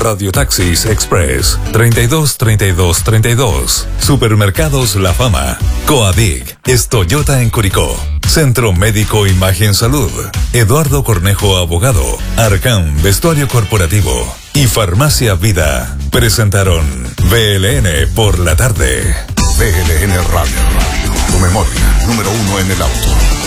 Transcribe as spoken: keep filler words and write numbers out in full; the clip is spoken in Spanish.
Radio Taxis Express treinta y dos treinta y dos treinta y dos. Supermercados La Fama. Coadic es Toyota en Curicó. Centro Médico Imagen Salud. Eduardo Cornejo Abogado. Arcán Vestuario Corporativo. Y Farmacia Vida presentaron B L N por la tarde. B L N Radio. Tu memoria número uno en el auto.